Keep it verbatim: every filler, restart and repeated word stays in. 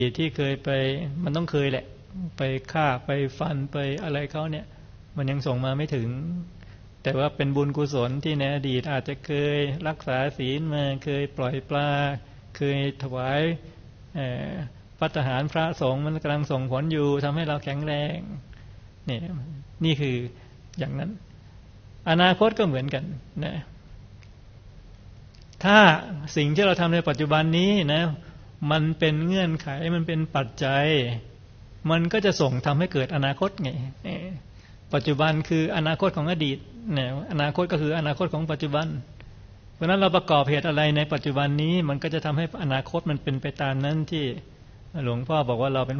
ที่เคยไปมันต้องเคยแหละไปฆ่าไปฟันไปอะไรเขาเนี่ยมันยังส่งมาไม่ถึงแต่ว่าเป็นบุญกุศลที่ในอดีตอาจจะเคยรักษาศีลมาเคยปล่อยปลาเคยถวายภัตตาหารพระสงฆ์มันกำลังส่งผลอยู่ทำให้เราแข็งแรงนี่นี่คืออย่างนั้นอนาคตก็เหมือนกันนะถ้าสิ่งที่เราทำในปัจจุบันนี้นะมันเป็นเงื่อนไขมันเป็นปัจจัยมันก็จะส่งทำให้เกิดอนาคตไงปัจจุบันคืออนาคตของอดีตเนี่ยอนาคตก็คืออนาคตของปัจจุบันเพราะนั้นเราประกอบเหตุอะไรในปัจจุบันนี้มันก็จะทำให้อนาคตมันเป็นไปตามนั้นที่หลวงพ่อบอกว่าเราเป็น